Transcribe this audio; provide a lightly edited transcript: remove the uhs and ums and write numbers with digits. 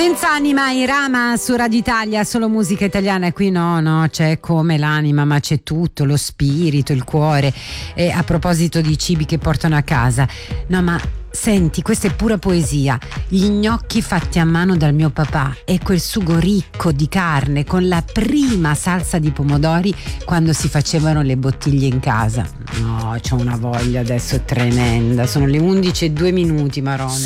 Senza anima Irama su Radio Italia, solo musica italiana. E qui no, c'è come l'anima, ma c'è tutto, lo spirito, il cuore. E a proposito di cibi che portano a casa, no, ma senti, questa è pura poesia. Gli gnocchi fatti a mano dal mio papà e quel sugo ricco di carne con la prima salsa di pomodori quando si facevano le bottiglie in casa. No, c'ho una voglia adesso tremenda. Sono le 11:02, Maron.